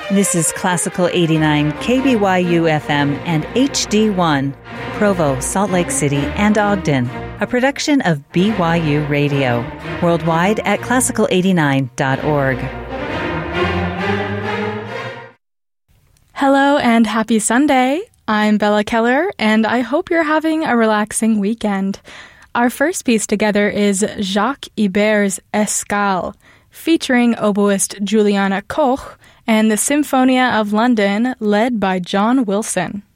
This is Classical 89 KBYU FM and HD1, Provo, Salt Lake City, and Ogden, a production of BYU Radio, worldwide at classical89.org. Hello and happy Sunday. I'm Bella Keller, and I hope you're having a relaxing weekend. Our first piece together is Jacques Ibert's Escale, featuring oboist Juliana Koch and the Symphonia of London, led by John Wilson.